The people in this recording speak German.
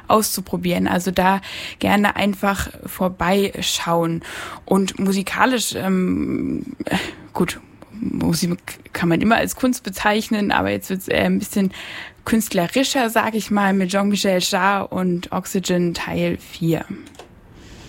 auszuprobieren. Also da gerne einfach vorbeischauen. Und musikalisch, gut, Musik kann man immer als Kunst bezeichnen, aber jetzt wird es ein bisschen künstlerischer, sage ich mal, mit Jean-Michel Jarre und Oxygen Teil 4.